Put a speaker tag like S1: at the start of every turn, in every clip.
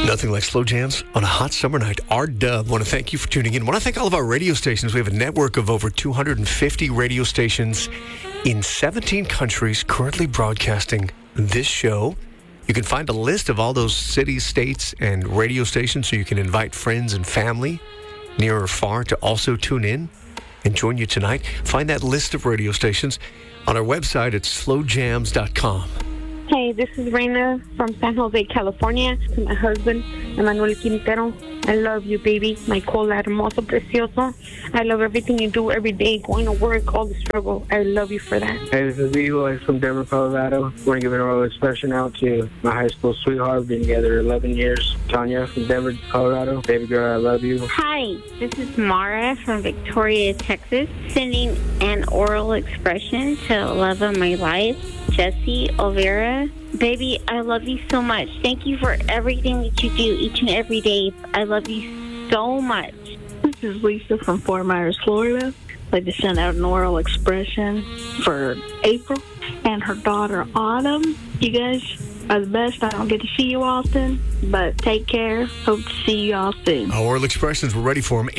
S1: Nothing like slow jams on a hot summer night. R-Dub, want to thank you for tuning in. Want to thank all of our radio stations. We have a network of over 250 radio stations in 17 countries currently broadcasting this show. You can find a list of all those cities, states, and radio stations so you can invite friends and family near or far to also tune in and join you tonight. Find that list of radio stations on our website at slowjams.com.
S2: Hey, this is Reina from San Jose, California. To my husband, Emmanuel Quintero. I love you, baby. My cola hermoso, precioso. I love everything you do every day, going to work, all the struggle. I love you for that.
S3: Hey, this is Eagle from Denver, Colorado. I want to give an oral expression out to my high school sweetheart. We've been together 11 years. Tanya from Denver, Colorado. Baby girl, I love you.
S4: Hi, this is Mara from Victoria, Texas. Sending an oral expression to love of my life, Jesse Olvera. Baby, I love you so much. Thank you for everything that you do each and every day. I love you so much.
S5: This is Lisa from Fort Myers, Florida. I'd like to send out an oral expression for April and her daughter Autumn. You guys are the best. I don't get to see you often, but take care. Hope to see you all soon.
S1: Our oral expressions, we're ready for them.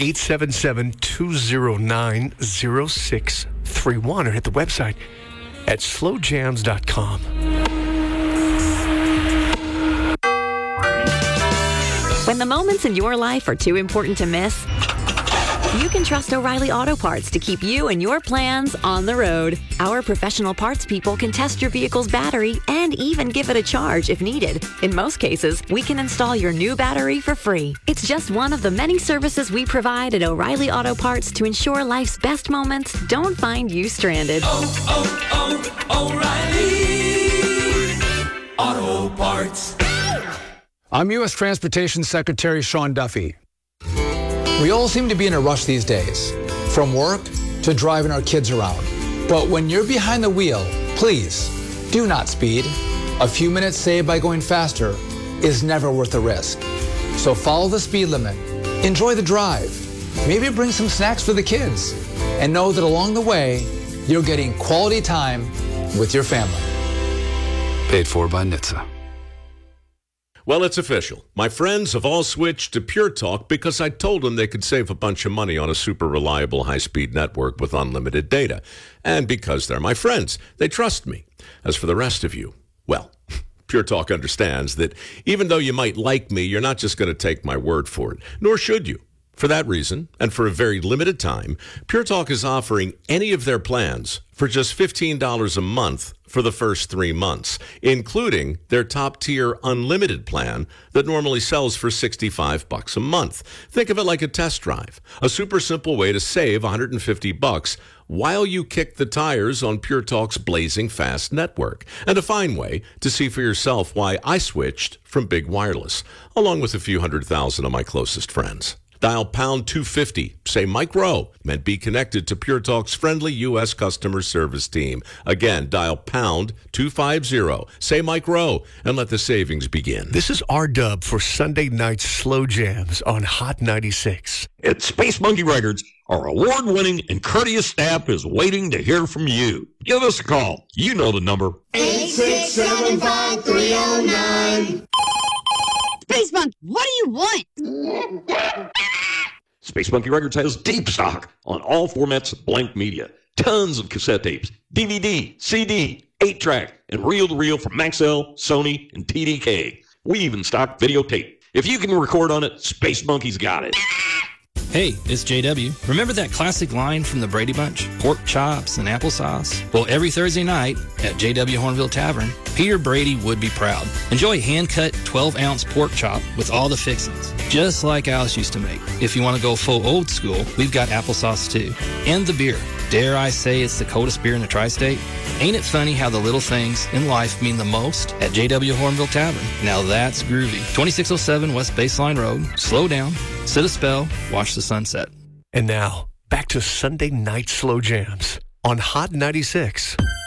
S1: 877-209-0631 or hit the website at slowjams.com.
S6: When the moments in your life are too important to miss, you can trust O'Reilly Auto Parts to keep you and your plans on the road. Our professional parts people can test your vehicle's battery and even give it a charge if needed. In most cases, we can install your new battery for free. It's just one of the many services we provide at O'Reilly Auto Parts to ensure life's best moments don't find you stranded.
S7: O'Reilly Auto Parts.
S8: I'm U.S. Transportation Secretary Sean Duffy. We all seem to be in a rush these days, from work to driving our kids around. But when you're behind the wheel, please do not speed. A few minutes saved by going faster is never worth the risk. So follow the speed limit, enjoy the drive, maybe bring some snacks for the kids, and know that along the way, you're getting quality time with your family.
S9: Paid for by NHTSA.
S10: Well, it's official. My friends have all switched to Pure Talk because I told them they could save a bunch of money on a super reliable high-speed network with unlimited data. And because they're my friends, they trust me. As for the rest of you, well, Pure Talk understands that even though you might like me, you're not just going to take my word for it, nor should you. For that reason, and for a very limited time, Pure Talk is offering any of their plans for just $15 a month for the first 3 months, including their top-tier unlimited plan that normally sells for $65 a month. Think of it like a test drive, a super simple way to save $150 while you kick the tires on Pure Talk's blazing fast network, and a fine way to see for yourself why I switched from Big Wireless, along with a few 100,000 of my closest friends. Dial pound 250, say Mike Rowe, and be connected to Pure Talk's friendly U.S. customer service team. Again, dial pound 250, say Mike Rowe, and let the savings begin.
S1: This is R-Dub for Sunday night slow jams on Hot 96.
S11: At Space Monkey Records, our award-winning and courteous staff is waiting to hear from you. Give us a call. You know the number.
S7: 8675309.
S12: Space Monkey, what do you want?
S11: Space Monkey Records has deep stock on all formats of blank media. Tons of cassette tapes, DVD, CD, 8-track, and reel-to-reel from Maxell, Sony, and TDK. We even stock videotape. If you can record on it, Space Monkey's got it.
S13: Hey, it's JW. Remember that classic line from the Brady Bunch? Pork chops and applesauce? Well, every Thursday night at JW Hornville Tavern, Peter Brady would be proud. Enjoy hand-cut 12-ounce pork chop with all the fixings, just like Alice used to make. If you want to go full old school, we've got applesauce too. And the beer. Dare I say it's the coldest beer in the tri-state? Ain't it funny how the little things in life mean the most at JW Hornville Tavern? Now that's groovy. 2607 West Baseline Road. Slow down, sit a spell, watch the sunset.
S1: And now, back to Sunday night slow jams on Hot 96.